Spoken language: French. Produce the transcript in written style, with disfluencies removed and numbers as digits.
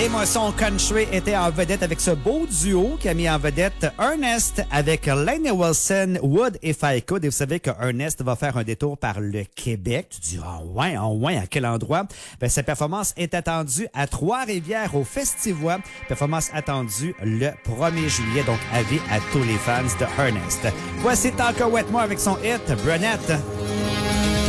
Son Country était en vedette avec ce beau duo qui a mis en vedette Ernest avec Lainey Wilson, Would If I Could. Et vous savez que Ernest va faire un détour par le Québec. Tu dis, à quel endroit? Ben, sa performance est attendue à Trois-Rivières au Festivois. Performance attendue le 1er juillet. Donc, avis à tous les fans de Ernest. Voici Talk Wetmore avec son hit, Brunette.